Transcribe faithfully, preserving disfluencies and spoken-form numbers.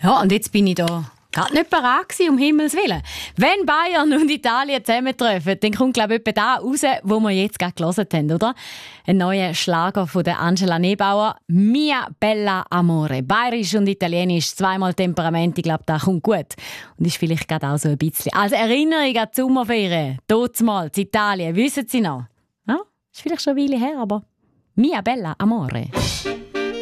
Ja, und jetzt bin ich da gerade nicht bereit gewesen, um Himmels Willen. Wenn Bayern und Italien zusammentreffen, dann kommt, glaube ich, etwa da raus, wo wir jetzt gerade gehört haben, oder? Ein neuer Schlager von der Angela Nebauer. «Mia bella amore». Bayerisch und Italienisch, zweimal Temperament, ich glaube, das kommt gut. Und ist vielleicht gerade auch so ein bisschen als Erinnerung an die Sommerferien. Dortmals, Italien, wissen Sie noch? Ja, ist vielleicht schon eine Weile her, aber «Mia bella amore».